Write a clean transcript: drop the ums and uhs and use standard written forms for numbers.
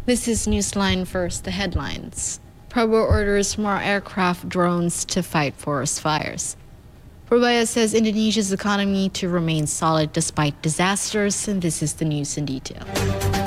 This is Newsline First, the headlines. Prabowo orders more aircraft drones to fight forest fires. Prabowo says Indonesia's economy to remain solid despite disasters, and this is the news in detail.